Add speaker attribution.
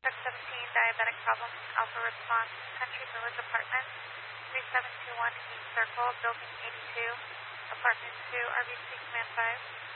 Speaker 1: Truck 17, diabetic problem, Alpha response, Country Village Apartments, 3721 East Circle, Building 82, Apartment 2, RBC Command 5.